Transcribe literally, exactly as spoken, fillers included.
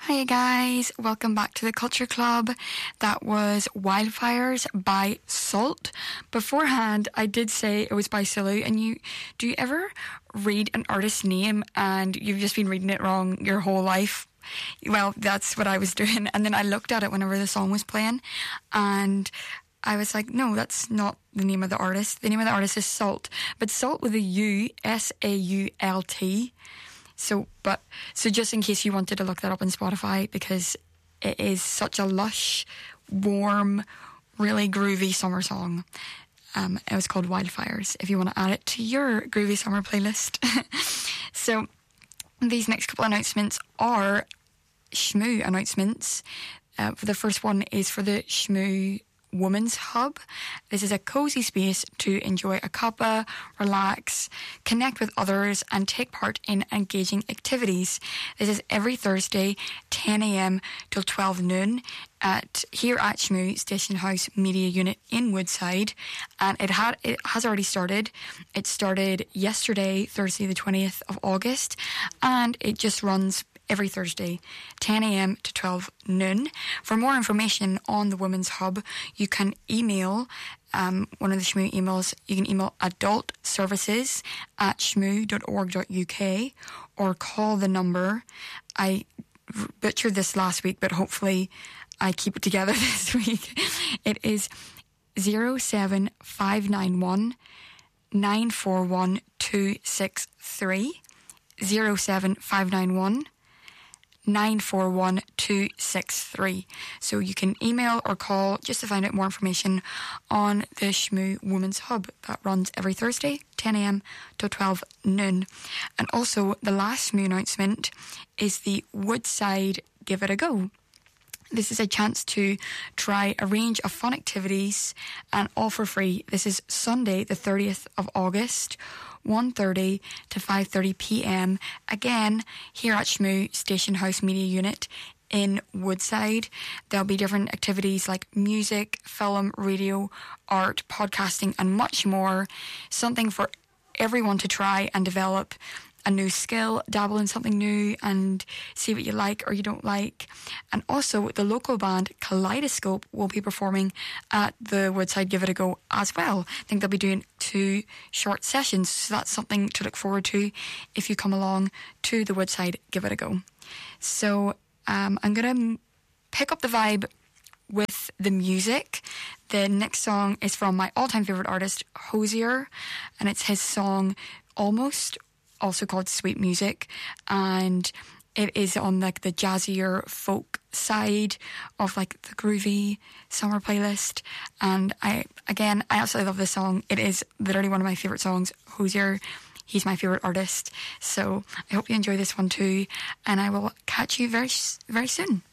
Hi guys, welcome back to the Culture Club. That was Wildfires by Salt. Beforehand, I did say it was by Sulu, and you do you ever read an artist's name and you've just been reading it wrong your whole life? Well, that's what I was doing, and then I looked at it whenever the song was playing, and I was like, no, that's not the name of the artist. The name of the artist is Salt, but Salt with a U, S A U L T. So, but, so just in case you wanted to look that up on Spotify, because it is such a lush, warm, really groovy summer song. Um, it was called Wildfires, if you want to add it to your groovy summer playlist. So, these next couple of announcements are Shmoo announcements. Uh, the first one is for the Shmoo Women's Hub. This is a cozy space to enjoy a cuppa, relax, connect with others, and take part in engaging activities. This is every Thursday, ten a.m. till twelve noon, at here at Shmoo Station House Media Unit in Woodside, and it had it has already started. It started yesterday, Thursday, the twentieth of August, and it just runs every Thursday, ten a.m. to twelve noon. For more information on the Women's Hub, you can email um, one of the Shmoo emails. You can email adultservices at shmoo dot org dot U K or call the number. I butchered this last week, but hopefully I keep it together this week. It is zero seven five nine one nine four one two six three. zero seven five nine one nine four one two six three. So you can email or call just to find out more information on the Shmoo Women's Hub that runs every Thursday, ten a.m. to twelve noon. And also, the last Shmoo announcement is the Woodside Give It a Go. This is a chance to try a range of fun activities, and all for free. This is Sunday, the thirtieth of August, one thirty to five thirty p.m. Again, here at Shmoo Station House Media Unit in Woodside. There'll be different activities like music, film, radio, art, podcasting, and much more. Something for everyone to try and develop a new skill, dabble in something new, and see what you like or you don't like. And also, the local band Kaleidoscope will be performing at the Woodside Give It a Go as well. I think they'll be doing two short sessions, so that's something to look forward to if you come along to the Woodside Give It a Go. So um, I'm going to pick up the vibe with the music. The next song is from my all-time favourite artist, Hozier, and it's his song Almost, also called Sweet Music, and it is on like the jazzier folk side of like the groovy summer playlist. And I again I absolutely love this song. It is literally one of my favourite songs. Hozier, he's my favourite artist, so I hope you enjoy this one too, and I will catch you very very soon.